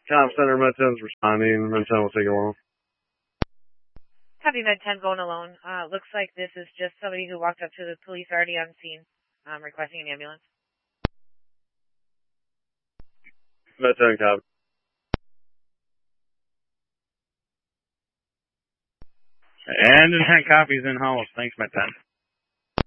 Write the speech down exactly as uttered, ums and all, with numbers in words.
Tom Center, Med ten's responding. Med ten will take it alone. Copy, Med ten going alone. Uh, looks like this is just somebody who walked up to the police already on scene, um, requesting an ambulance. Med ten, copy. And ten copies in house. Thanks, Med ten.